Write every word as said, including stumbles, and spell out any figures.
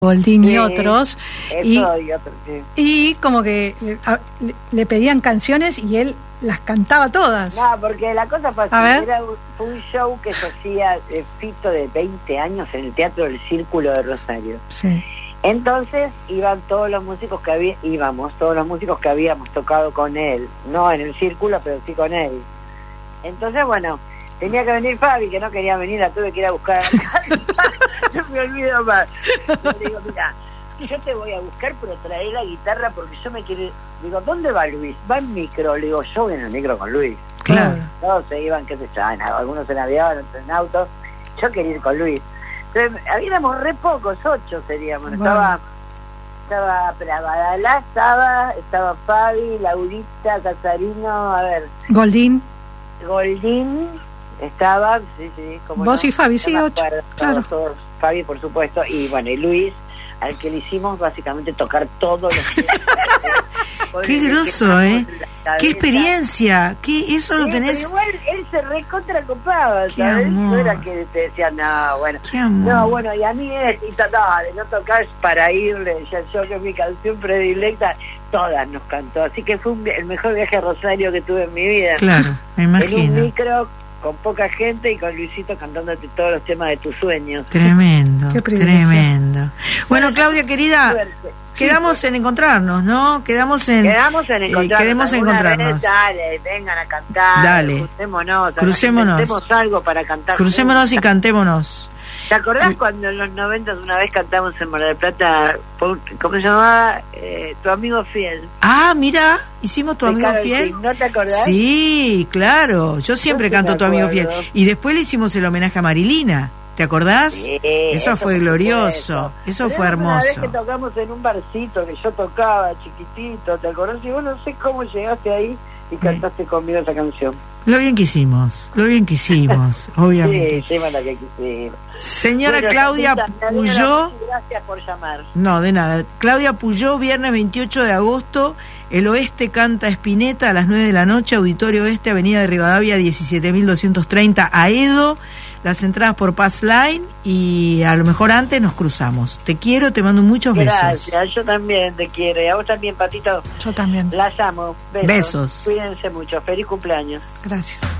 Goldín sí, y otros, y, y, otros sí. y como que le, a, le, le pedían canciones y él las cantaba todas. No, porque la cosa fue así, era un, fue un show que se hacía eh, Fito de veinte años en el Teatro del Círculo de Rosario. Sí. Entonces iban todos los músicos que había, íbamos, todos los músicos que habíamos tocado con él, no en el Círculo, pero sí con él. Entonces, bueno, tenía que venir Fabi, que no quería venir, la tuve que ir a buscar a casa. No me olvido más. Yo le digo, mira, yo te voy a buscar, pero trae la guitarra porque yo me quiero... Digo, ¿dónde va Luis? Va en micro. Le digo, yo voy en el micro con Luis. Claro. Todos se iban, qué sé yo, algunos en avión, otros en autos. Yo quería ir con Luis. Entonces, habíamos re pocos, ocho seríamos. Bueno. Estaba... Estaba Badalá, estaba, estaba Fabi, Laurita, Casarino, a ver... Goldín. Goldín... Estaba, sí, sí, como vos no, y Fabi, sí, ocho, todos, claro. Todos, Fabi, por supuesto, y bueno, y Luis, al que le hicimos básicamente tocar todos los... Qué groso, ¿eh? Qué experiencia, qué eso lo sí, tenés... Pero igual él se recontra copaba, ¿sabes? No era que te decía, no, bueno, no, bueno, y a mí es, y dale, no tocás para irle, ya yo que es mi canción predilecta, todas nos cantó, así que fue un, el mejor viaje a Rosario que tuve en mi vida. Claro, me imagino. En un micro, con poca gente y con Luisito cantándote todos los temas de tus sueños. Tremendo, tremendo. Bueno, Claudia querida, suerte. Quedamos sí, en encontrarnos, ¿no? Quedamos en Quedamos en encontrarnos. Eh, quedemos en encontrarnos. Vez, dale, vengan a cantar. Dale. Crucémonos. Crucémonos. Algo para cantar. Crucémonos juntos. Y cantémonos. ¿Te acordás cuando en los noventas una vez cantamos en Mar del Plata, ¿cómo se llamaba? Eh, Tu Amigo Fiel. Ah, mira, hicimos Tu Amigo Carol Fiel. King, ¿no te acordás? Sí, claro, yo siempre yo canto Tu Amigo Fiel. Y después le hicimos el homenaje a Marilina, ¿te acordás? Sí, eso, eso fue glorioso, eso, eso fue hermoso. Una vez que tocamos en un barcito que yo tocaba, chiquitito, ¿te acordás? Y vos no sé cómo llegaste ahí y cantaste sí. conmigo esa canción. Lo bien que hicimos, lo bien que hicimos, obviamente. Sí, sí, lo que quisimos. Señora bueno, Claudia Puyó, gracias por llamar. No, de nada. Claudia Puyó, viernes veintiocho de agosto, El Oeste canta Spinetta a las nueve de la noche, Auditorio Oeste, Avenida de Rivadavia, diecisiete mil doscientos treinta, Aedo. Las entradas por Pass Line y a lo mejor antes nos cruzamos. Te quiero, te mando muchos Gracias, besos. Gracias, yo también te quiero. Y a vos también, Patito. Yo también. Las amo. Besos. Besos. Cuídense mucho. Feliz cumpleaños. Gracias.